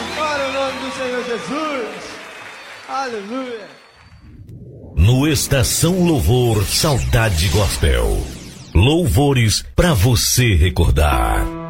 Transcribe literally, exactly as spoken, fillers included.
Para o nome do Senhor Jesus. Aleluia. No Estação Louvor Saudade Gospel. Louvores para você recordar.